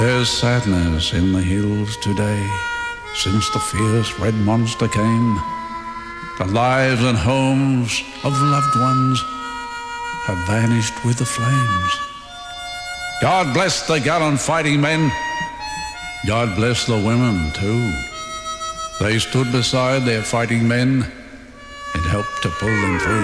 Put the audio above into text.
There's sadness in the hills today since the fierce red monster came. The lives and homes of loved ones have vanished with the flames. God bless the gallant fighting men. God bless the women too. They stood beside their fighting men and helped to pull them through.